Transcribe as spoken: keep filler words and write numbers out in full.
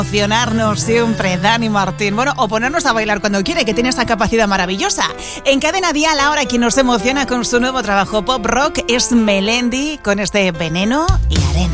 emocionarnos siempre, Dani Martín. Bueno, o ponernos a bailar cuando quiere, que tiene esa capacidad maravillosa. En Cadena Dial, ahora quien nos emociona con su nuevo trabajo pop rock es Melendi, con este Veneno y Arena.